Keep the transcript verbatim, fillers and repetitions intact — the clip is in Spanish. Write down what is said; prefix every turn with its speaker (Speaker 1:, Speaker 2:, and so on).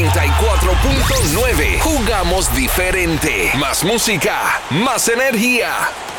Speaker 1: noventa y cuatro punto nueve. Jugamos diferente. Más música, más energía.